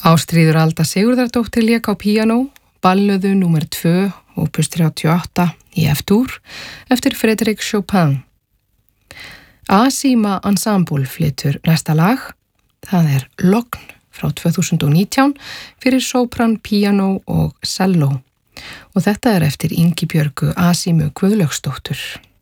Ástríður Alda Sigurðardóttir lék á píanó, ballöðu númer 2, opus 38 í F-dúr eftir Frédéric Chopin. Asima Ensemble flytur næsta lag, það Logn frá 2019 fyrir sópran, píanó og selló og þetta eftir Ingibjörgu Asímu Guðlaugsdóttur.